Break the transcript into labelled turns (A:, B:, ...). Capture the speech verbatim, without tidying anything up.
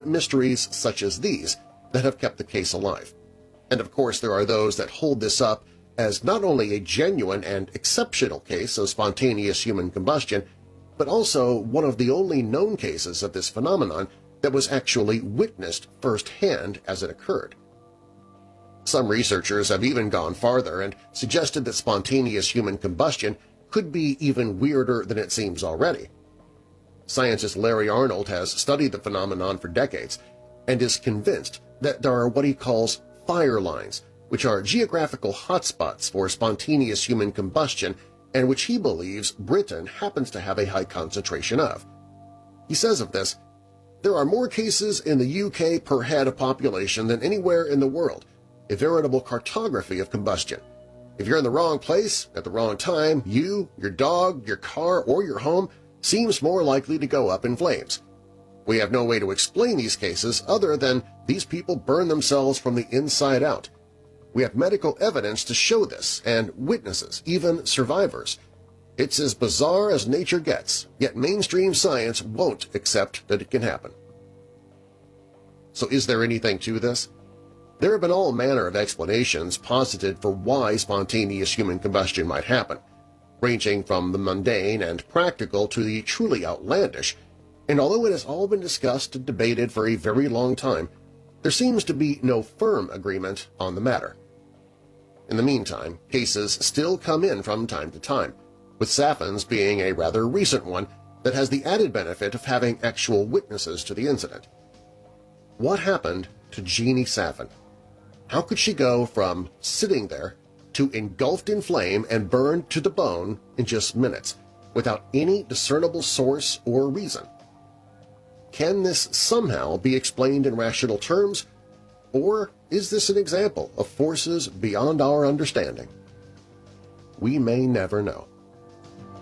A: mysteries such as these that have kept the case alive. And of course there are those that hold this up as not only a genuine and exceptional case of spontaneous human combustion, but also one of the only known cases of this phenomenon that was actually witnessed firsthand as it occurred. Some researchers have even gone farther and suggested that spontaneous human combustion could be even weirder than it seems already. Scientist Larry Arnold has studied the phenomenon for decades and is convinced that there are what he calls fire lines, which are geographical hotspots for spontaneous human combustion and which he believes Britain happens to have a high concentration of. He says of this, "There are more cases in the U K per head of population than anywhere in the world, a veritable cartography of combustion. If you're in the wrong place at the wrong time, you, your dog, your car, or your home seems more likely to go up in flames. We have no way to explain these cases other than these people burn themselves from the inside out. We have medical evidence to show this, and witnesses, even survivors. It's as bizarre as nature gets, yet mainstream science won't accept that it can happen." So is there anything to this? There have been all manner of explanations posited for why spontaneous human combustion might happen, ranging from the mundane and practical to the truly outlandish, and although it has all been discussed and debated for a very long time, there seems to be no firm agreement on the matter. In the meantime, cases still come in from time to time, with Saffin's being a rather recent one that has the added benefit of having actual witnesses to the incident. What happened to Jeannie Saffin? How could she go from sitting there to engulfed in flame and burned to the bone in just minutes, without any discernible source or reason? Can this somehow be explained in rational terms, or is this an example of forces beyond our understanding? We may never know.